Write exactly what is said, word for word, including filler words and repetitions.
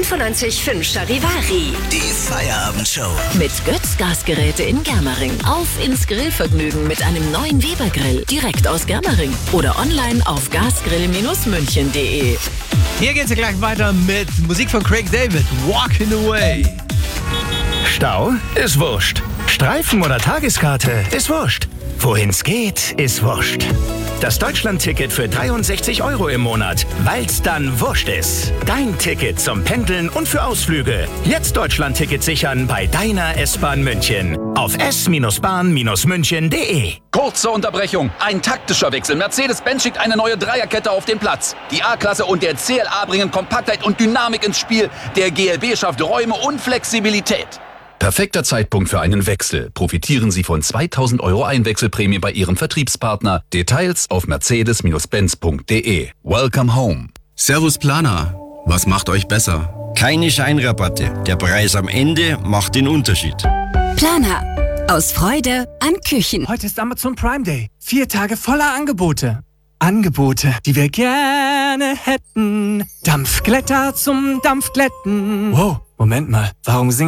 fünfundneunzig Komma fünf Charivari. Die Feierabendshow. Mit Götz Gasgeräte in Germering. Auf ins Grillvergnügen mit einem neuen Weber-Grill. Direkt aus Germering. Oder online auf gasgrill Bindestrich münchen punkt de. Hier geht's ja gleich weiter mit Musik von Craig David. Walking Away. Stau ist wurscht. Streifen oder Tageskarte ist wurscht. Wohin's geht, ist wurscht. Das Deutschland-Ticket für dreiundsechzig Euro im Monat, weil's dann wurscht ist. Dein Ticket zum Pendeln und für Ausflüge. Jetzt Deutschland-Ticket sichern bei deiner S-Bahn München. Auf s bahn münchen punkt de. Kurze Unterbrechung. Ein taktischer Wechsel. Mercedes-Benz schickt eine neue Dreierkette auf den Platz. Die A-Klasse und der C L A bringen Kompaktheit und Dynamik ins Spiel. Der G L B schafft Räume und Flexibilität. Perfekter Zeitpunkt für einen Wechsel. Profitieren Sie von zweitausend Euro Einwechselprämie bei Ihrem Vertriebspartner. Details auf mercedes benz punkt de. Welcome home. Servus Planer. Was macht euch besser? Keine Scheinrabatte. Der Preis am Ende macht den Unterschied. Planer. Aus Freude an Küchen. Heute ist Amazon Prime Day. Vier Tage voller Angebote. Angebote, die wir gerne hätten. Dampfglätter zum Dampfglätten. Wow, Moment mal. Warum singen